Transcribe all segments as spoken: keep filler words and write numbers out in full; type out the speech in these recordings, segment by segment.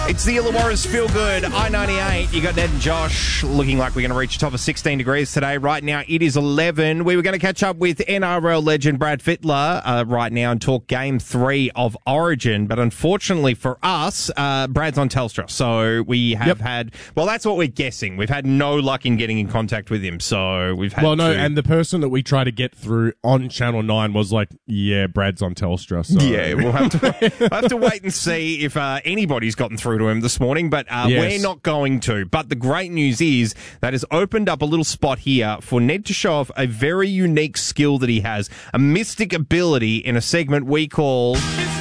It's the Illawarra's Feel Good I ninety-eight. You got Ned and Josh looking like we're going to reach a top of sixteen degrees today. Right now it is eleven. We were going to catch up with N R L legend Brad Fittler uh, right now and talk game three of Origin. But unfortunately for us, uh, Brad's on Telstra. So we have yep. had, well, that's what we're guessing. We've had no luck in getting in contact with him. So we've had Well, no, to... and the person that we tried to get through on Channel nine was like, yeah, Brad's on Telstra. So. Yeah, we'll have to, we'll have to wait and see if uh, anybody's gotten through to him this morning, but uh, yes. we're not going to. But the great news is that has opened up a little spot here for Ned to show off a very unique skill that he has, a mystic ability in a segment we call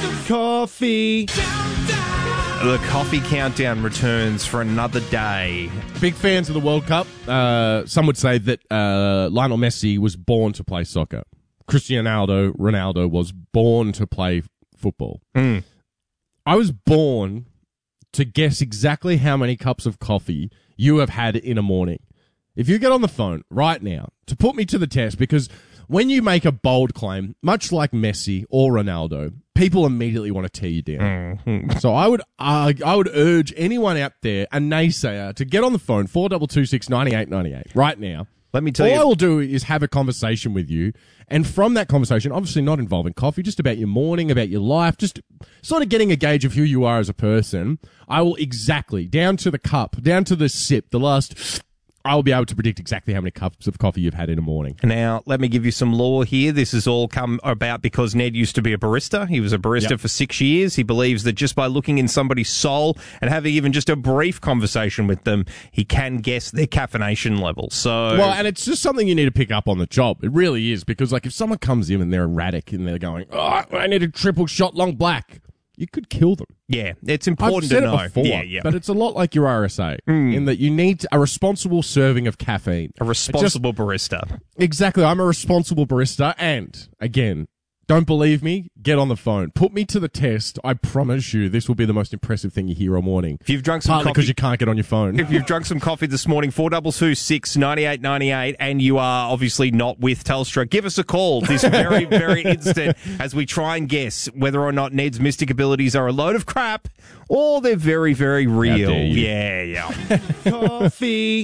Coffee Countdown. The Coffee Countdown returns for another day. Big fans of the World Cup. Uh, some would say that uh, Lionel Messi was born to play soccer. Cristiano Ronaldo, Ronaldo was born to play football. Mm. I was born to guess exactly how many cups of coffee you have had in a morning. If you get on the phone right now to put me to the test, because when you make a bold claim, much like Messi or Ronaldo, people immediately want to tear you down. Mm-hmm. So I would uh, I would urge anyone out there, a naysayer, to get on the phone, four two two six, nine eight nine eight, right now. Let me tell All you. I will do is have a conversation with you, and from that conversation, obviously not involving coffee, just about your morning, about your life, just sort of getting a gauge of who you are as a person, I will exactly, down to the cup, down to the sip, the last... I will be able to predict exactly how many cups of coffee you've had in a morning. Now, let me give you some lore here. This has all come about because Ned used to be a barista. He was a barista yep. for six years. He believes that just by looking in somebody's soul and having even just a brief conversation with them, he can guess their caffeination level. So, well, and it's just something you need to pick up on the job. It really is, because like if someone comes in and they're erratic and they're going, oh, I need a triple shot long black, you could kill them. Yeah, it's important I've said to know. It before, yeah, yeah. But it's a lot like your R S A mm. in that you need a responsible serving of caffeine. A responsible just, barista. Exactly. I'm a responsible barista. And again, don't believe me? Get on the phone. Put me to the test. I promise you this will be the most impressive thing you hear all morning. If you've drunk some Partly coffee... because you can't get on your phone. If you've drunk some coffee this morning, four two two six, nine eight nine eight, and you are obviously not with Telstra, give us a call this very, very instant as we try and guess whether or not Ned's mystic abilities are a load of crap or they're very, very real. Yeah, yeah. Coffee.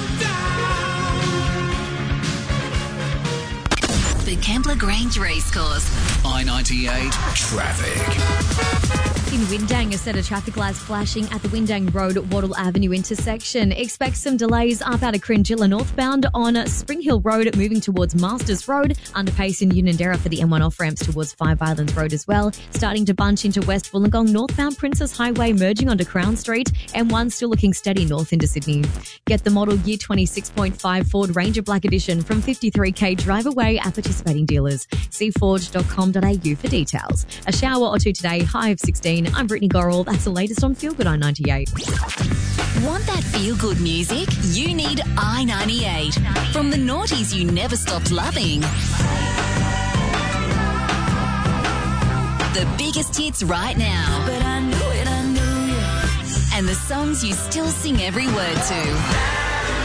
The Kembla Grange Racecourse. I ninety-eight traffic. In Windang, a set of traffic lights flashing at the Windang Road Wattle Avenue intersection. Expect some delays up out of Cringilla northbound on Spring Hill Road, moving towards Masters Road. Underpace in Unanderra for the M one off-ramps towards Five Islands Road as well. Starting to bunch into West Wollongong, northbound Princess Highway merging onto Crown Street. M one still looking steady north into Sydney. Get the model year twenty-six point five Ford Ranger Black Edition from fifty-three K drive away at participating dealers. See ford dot com dot a u for details. A shower or two today, high of sixteen. I'm Brittany Gorrell. That's the latest on Feel Good I ninety-eight. Want that feel-good music? You need I ninety-eight. From the noughties you never stopped loving. The biggest hits right now. But I knew it, I knew it. And the songs you still sing every word to.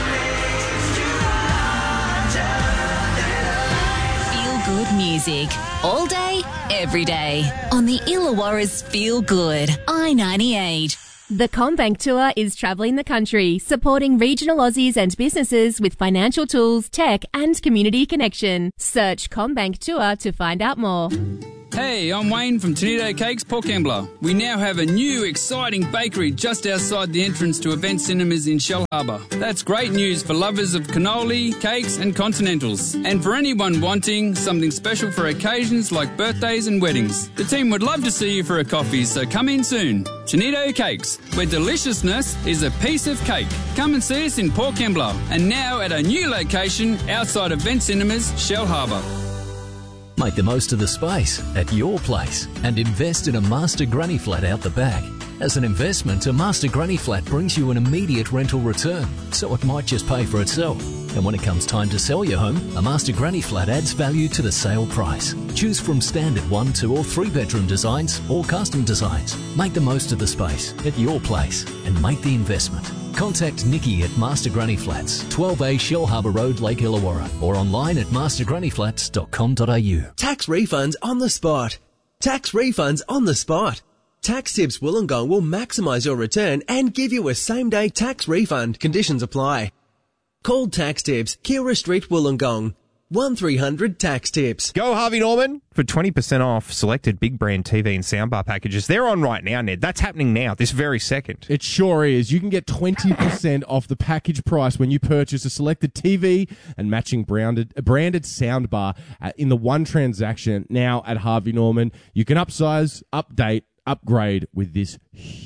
Good music all day, every day on the Illawarra's Feel Good I ninety-eight. The CommBank Tour is travelling the country, supporting regional Aussies and businesses with financial tools, tech and community connection. Search CommBank Tour to find out more. Hey, I'm Wayne from Tonito Cakes, Port Kembla. We now have a new, exciting bakery just outside the entrance to Event Cinemas in Shellharbour. That's great news for lovers of cannoli, cakes and continentals. And for anyone wanting something special for occasions like birthdays and weddings. The team would love to see you for a coffee, so come in soon. Tonito Cakes, where deliciousness is a piece of cake. Come and see us in Port Kembla, and now at a new location outside Event Cinemas, Shellharbour. Make the most of the space at your place and invest in a master granny flat out the back. As an investment, a master granny flat brings you an immediate rental return, so it might just pay for itself. And when it comes time to sell your home, a master granny flat adds value to the sale price. Choose from standard one, two or three bedroom designs or custom designs. Make the most of the space at your place and make the investment. Contact Nikki at Master Granny Flats, twelve A Shellharbour Road, Lake Illawarra, or online at master granny flats dot com dot a u. Tax refunds on the spot. Tax refunds on the spot. Tax Tips Wollongong will maximise your return and give you a same-day tax refund. Conditions apply. Call Tax Tips, Kilra Street, Wollongong. one three hundred tax tips. Go Harvey Norman for twenty percent off selected big brand T V and soundbar packages. They're on right now, Ned. That's happening now, this very second. It sure is. You can get twenty percent off the package price when you purchase a selected T V and matching branded branded soundbar uh, in the one transaction now at Harvey Norman. You can upsize, update, upgrade with this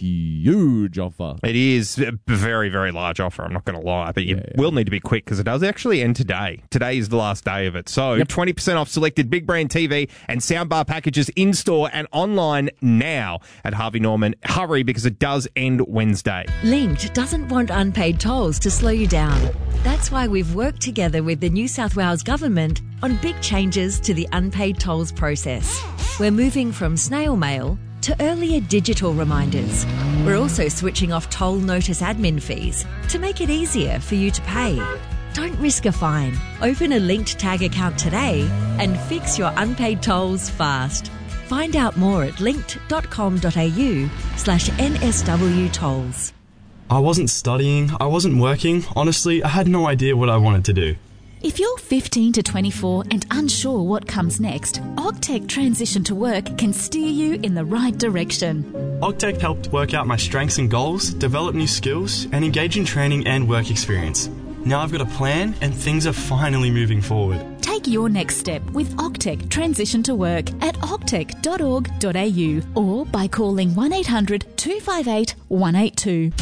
huge offer. It is a very, very large offer, I'm not going to lie, but you yeah, yeah. will need to be quick because it does actually end today. Today is the last day of it. So yep. twenty percent off selected big brand T V and soundbar packages in-store and online now at Harvey Norman. Hurry because it does end Wednesday. Linked doesn't want unpaid tolls to slow you down. That's why we've worked together with the New South Wales Government on big changes to the unpaid tolls process. We're moving from snail mail to earlier digital reminders. We're also switching off toll notice admin fees to make it easier for you to pay. Don't risk a fine. Open a Linked Tag account today and fix your unpaid tolls fast. Find out more at linked.com.au slash NSW tolls. I wasn't studying, I wasn't working. Honestly, I had no idea what I wanted to do. If you're fifteen to twenty-four and unsure what comes next, Ogtech Transition to Work can steer you in the right direction. Ogtech helped work out my strengths and goals, develop new skills, and engage in training and work experience. Now I've got a plan and things are finally moving forward. Take your next step with Ogtech Transition to Work at ogtech dot org dot a u or by calling one eight hundred two five eight one eight two.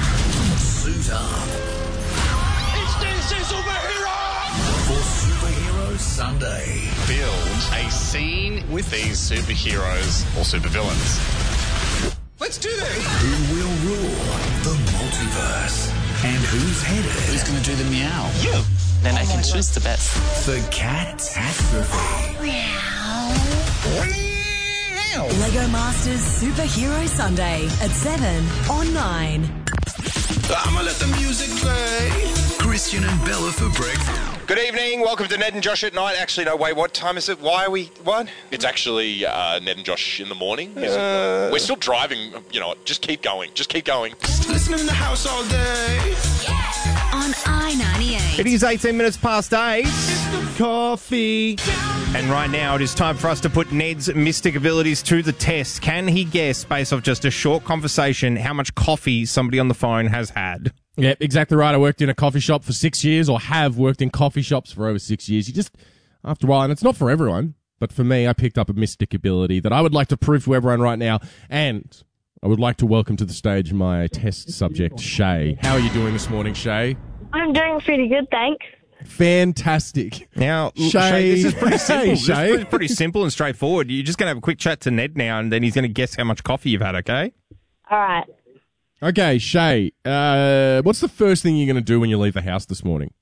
Suit up. It's D C Superhero! For Superhero Sunday. Build a scene with these superheroes or supervillains. Let's do this! Who will rule the multiverse? And who's headed? Who's going to do the meow? You! Then I can choose the best. For Catastrophe. Lego Masters Superhero Sunday at seven on nine. I'ma let the music play. Christian and Bella for breakfast. Good evening. Welcome to Ned and Josh at night. Actually, no, wait, what time is it? Why are we, what? It's actually uh, Ned and Josh in the morning. Uh, We're still driving, you know, just keep going. Just keep going. Listening in the house all day. On I ninety-eight. It is eighteen minutes past eight. Coffee. And right now it is time for us to put Ned's mystic abilities to the test. Can he guess, based off just a short conversation, how much coffee somebody on the phone has had? Yeah, exactly right. I worked in a coffee shop for six years, or have worked in coffee shops for over six years. You just, after a while, and it's not for everyone, but for me, I picked up a mystic ability that I would like to prove to everyone right now. And I would like to welcome to the stage my test subject, Shay. How are you doing this morning, Shay? I'm doing pretty good, thanks. Fantastic. Now, Shay, Shay, this is pretty simple. Hey, This Shay. is pretty simple and straightforward. You're just going to have a quick chat to Ned now, and then he's going to guess how much coffee you've had, okay? All right. Okay, Shay, uh, what's the first thing you're going to do when you leave the house this morning?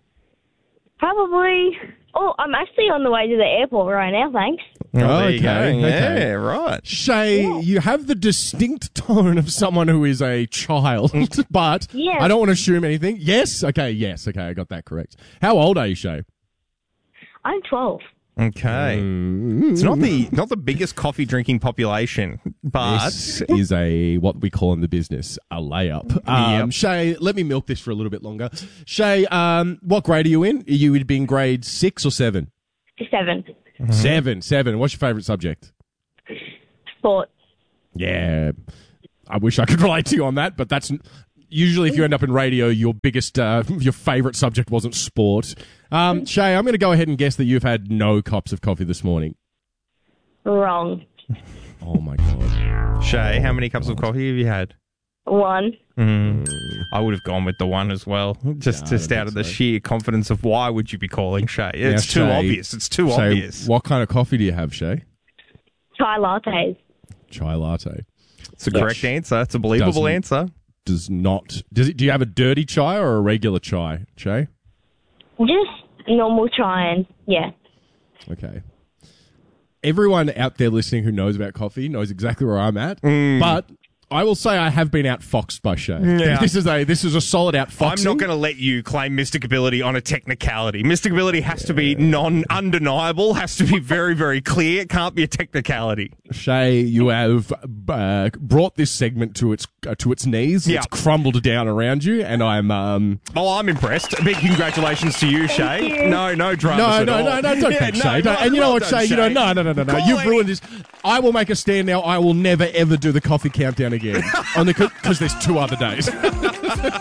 Probably. Oh, I'm actually on the way to the airport right now, thanks. Oh, there okay, you go. okay. Yeah, right. Shay, Yeah. you have the distinct tone of someone who is a child, but Yeah. I don't want to assume anything. Yes? Okay, yes. Okay, I got that correct. How old are you, Shay? I'm twelve. Okay. Mm. It's not the not the biggest coffee drinking population, but This is a, what we call in the business, a layup. Um, Yep. Shay, let me milk this for a little bit longer. Shay, um, what grade are you in? Are you would be in grade six or seven? Seven. Mm-hmm. Seven, seven. What's your favourite subject? Sport. Yeah, I wish I could relate to you on that, but that's usually if you end up in radio, your biggest, uh, your favourite subject wasn't sport. Um, Shay, I'm going to go ahead and guess that you've had no cups of coffee this morning. Wrong. Oh my god, Shay, how many cups of coffee have you had? One. Mm. I would have gone with the one as well, just Yeah, I just don't out of think the so. sheer confidence of why would you be calling Shay? Now, It's too Shay- obvious. It's too Shay, obvious. What kind of coffee do you have, Shay? Chai lattes. Chai latte. It's a correct answer. It's a believable Doesn't- answer. Does not. Does it? Do you have a dirty chai or a regular chai, Shay? Just normal chai and, yeah. Okay. Everyone out there listening who knows about coffee knows exactly where I'm at, Mm. but I will say I have been outfoxed by Shay. Yeah. This is a this is a solid outfoxing. I'm not going to let you claim mystic ability on a technicality. Mystic ability has to be non-undeniable, has to be very, very clear. It can't be a technicality. Shay, you have uh, brought this segment to its uh, to its knees. Yeah. It's crumbled down around you, and I'm. Um, oh, I'm impressed. A big congratulations to you, Shay. you. No, no dramas no, at no, all. no, no, don't Yeah, thank no, Shay. Don't- well- and you know well what, done, Shay? You know, no, no, no, no, no. Call You've any- ruined this. I will make a stand now. I will never ever do the coffee countdown again, on the because there's two other days.